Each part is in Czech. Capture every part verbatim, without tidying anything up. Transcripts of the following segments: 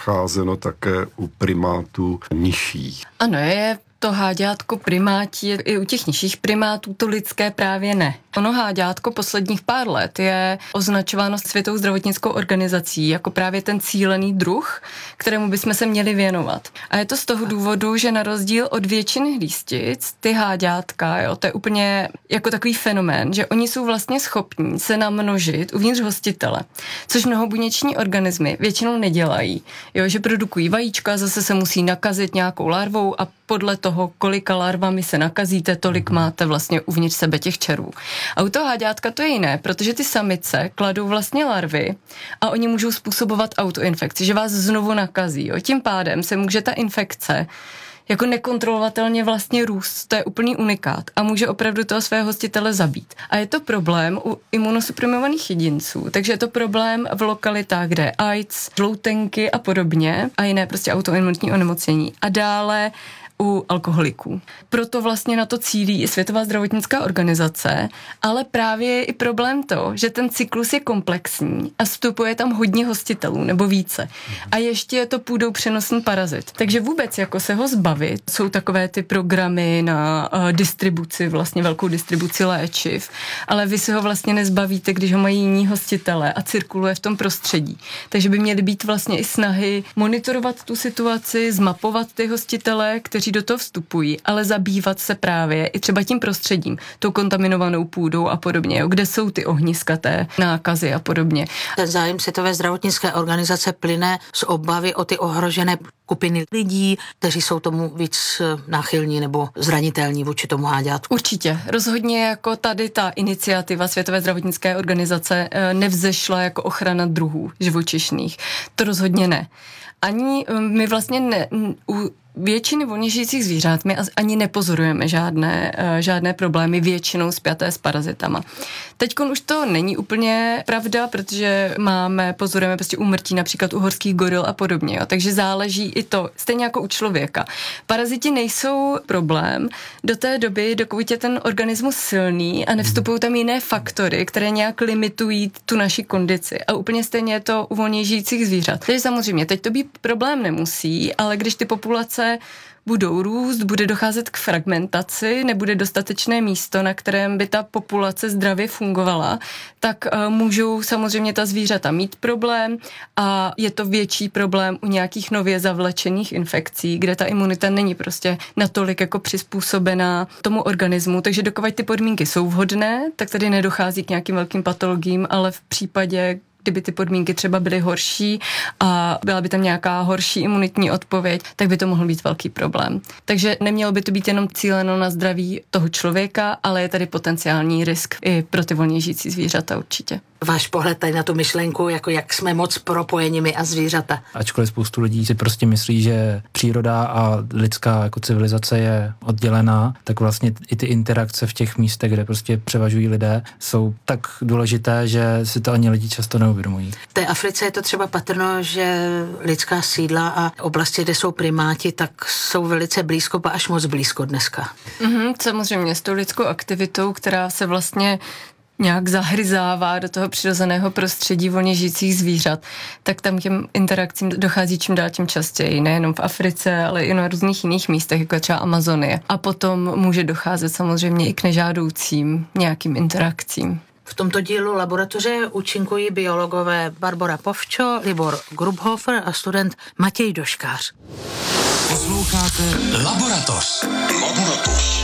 nacházeno také u primátů nižších. Ano, je to háďátko primátí, i u těch nižších primátů to lidské právě ne. Ono háďátko posledních pár let je označováno Světovou zdravotnickou organizací jako právě ten cílený druh, kterému bychom se měli věnovat. A je to z toho důvodu, že na rozdíl od většiny hlístic, ty háďátka, jo, to je úplně jako takový fenomén, že oni jsou vlastně schopní se namnožit uvnitř hostitele, což mnohobuněční organismy většinou nedělají. Jo, že produkují vajíčka, zase se musí nakazit nějakou larvou a podle toho, kolika larvami se nakazíte, tolik máte vlastně uvnitř sebe těch červů. A u toho háďátka to je jiné, protože ty samice kladou vlastně larvy a oni můžou způsobovat autoinfekci, že vás znovu nakazí. Jo. Tím pádem se může ta infekce jako nekontrolovatelně vlastně růst. To je úplný unikát a může opravdu toho svého hostitele zabít. A je to problém u imunosuprimovaných jedinců, takže je to problém v lokalitách, kde je AIDS, žloutenky a podobně a jiné prostě autoimunitní onemocnění. A dále u alkoholiků. Proto vlastně na to cílí i Světová zdravotnická organizace, ale právě je i problém to, že ten cyklus je komplexní a vstupuje tam hodně hostitelů nebo více. A ještě je to půdou přenosný parazit. Takže vůbec jako se ho zbavit, jsou takové ty programy na uh, distribuci, vlastně velkou distribuci léčiv, ale vy si ho vlastně nezbavíte, když ho mají jiní hostitele a cirkuluje v tom prostředí. Takže by měly být vlastně i snahy monitorovat tu situaci, zmapovat ty hostitele, kteří do toho vstupují, ale zabývat se právě i třeba tím prostředím, tou kontaminovanou půdou a podobně, jo, kde jsou ty ohniska té nákazy a podobně. Ten zájem Světové zdravotnické organizace plyne z obavy o ty ohrožené skupiny lidí, kteří jsou tomu víc náchylní nebo zranitelní vůči tomu háďátku. Určitě. Rozhodně jako tady ta iniciativa Světové zdravotnické organizace nevzešla jako ochrana druhů živočišných. To rozhodně ne. Ani my vlastně ne, u většiny volně žijících zvířat my ani nepozorujeme žádné, žádné problémy většinou spjaté s parazitama. Teďkon už to není úplně pravda, protože máme, pozorujeme prostě úmrtí například u horských goril a podobně, jo. Takže záleží i to, stejně jako u člověka. Paraziti nejsou problém do té doby, dokud je ten organismus silný a nevstupují tam jiné faktory, které nějak limitují tu naši kondici. A úplně stejně je to u volně žijících zvířat. Takže samozřejmě, teď to být problém nemusí, ale když ty populace budou růst, bude docházet k fragmentaci, nebude dostatečné místo, na kterém by ta populace zdravě fungovala, tak uh, můžou samozřejmě ta zvířata mít problém a je to větší problém u nějakých nově zavlečených infekcí, kde ta imunita není prostě natolik jako přizpůsobená tomu organismu, takže dokud ty podmínky jsou vhodné, tak tady nedochází k nějakým velkým patologiím, ale v případě, kdyby ty podmínky třeba byly horší a byla by tam nějaká horší imunitní odpověď, tak by to mohl být velký problém. Takže nemělo by to být jenom cíleno na zdraví toho člověka, ale je tady potenciální risk i pro ty volně žijící zvířata určitě. Váš pohled tady na tu myšlenku, jako jak jsme moc propojeni my a zvířata. Ačkoliv spoustu lidí si prostě myslí, že příroda a lidská jako civilizace je oddělená, tak vlastně i ty interakce v těch místech, kde prostě převažují lidé, jsou tak důležité, že si to ani lidi často neuvědomují. V té Africe je to třeba patrno, že lidská sídla a oblasti, kde jsou primáti, tak jsou velice blízko, ba až moc blízko dneska. Mm-hmm, samozřejmě s tou lidskou aktivitou, která se vlastně nějak zahryzává do toho přirozeného prostředí volně žijících zvířat, tak tam těm interakcím dochází čím dál tím častěji, nejenom v Africe, ale i na různých jiných místech, jako třeba Amazonie. A potom může docházet samozřejmě i k nežádoucím nějakým interakcím. V tomto dílu laboratoře účinkují biologové Barbora Povčo, Libor Grubhofer a student Matěj Doškář. Posloucháte Laboratoř. Laboratoř.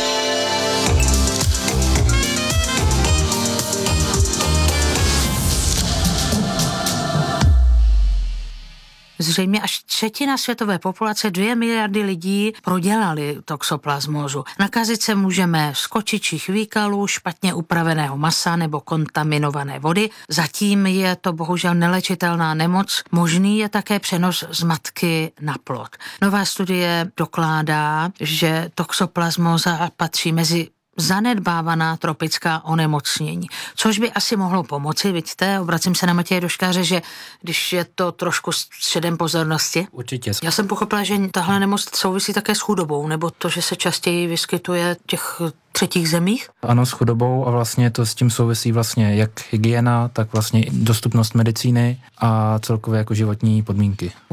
Zřejmě až třetina světové populace, dvě miliardy lidí, prodělali toxoplasmózu. Nakazit se můžeme z kočičích výkalů, špatně upraveného masa nebo kontaminované vody. Zatím je to bohužel nelečitelná nemoc. Možný je také přenos z matky na plod. Nová studie dokládá, že toxoplasmóza patří mezi zanedbávaná tropická onemocnění, což by asi mohlo pomoci, vidíte, obracím se na Matěje Doškáře, že když je to trošku středem pozornosti. Určitě. Já jsem pochopila, že tahle nemoc souvisí také s chudobou, nebo to, že se častěji vyskytuje v těch třetích zemích? Ano, s chudobou a vlastně to s tím souvisí vlastně jak hygiena, tak vlastně dostupnost medicíny a celkově jako životní podmínky.